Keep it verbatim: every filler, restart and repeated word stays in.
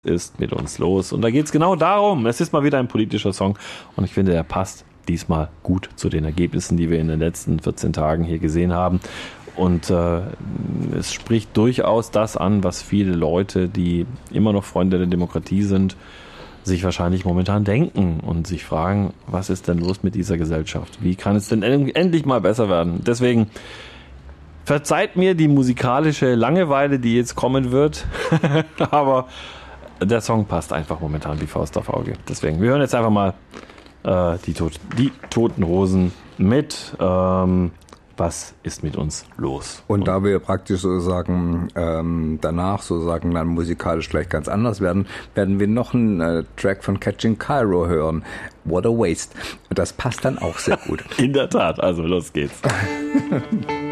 Ist mit uns los. Und da geht es genau darum. Es ist mal wieder ein politischer Song und ich finde, er passt diesmal gut zu den Ergebnissen, die wir in den letzten vierzehn Tagen hier gesehen haben. Und äh, es spricht durchaus das an, was viele Leute, die immer noch Freunde der Demokratie sind, sich wahrscheinlich momentan denken und sich fragen, was ist denn los mit dieser Gesellschaft? Wie kann es denn endlich mal besser werden? Deswegen verzeiht mir die musikalische Langeweile, die jetzt kommen wird, aber der Song passt einfach momentan wie Faust auf Auge. Deswegen, wir hören jetzt einfach mal äh, die, Tot- die Toten Hosen mit ähm, Was ist mit uns los? Und, Und da wir praktisch sozusagen ähm, danach sozusagen dann musikalisch gleich ganz anders werden, werden wir noch einen äh, Track von Catching Cairo hören. What a Waste. Das passt dann auch sehr gut. In der Tat, also los geht's.